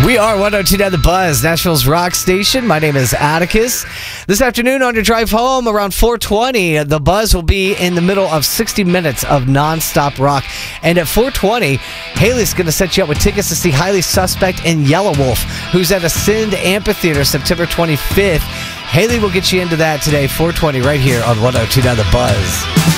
We are 102.9 The Buzz, Nashville's rock station. My name is Atticus. This afternoon on your drive home around 4:20, The Buzz will be in the middle of 60 minutes of non-stop rock. And at 4:20, Haley's going to set you up with tickets to see Highly Suspect and Yelawolf, who's at Ascend Amphitheater September 25th. Haley will get you into that today, 4:20, right here on 102.9 The Buzz.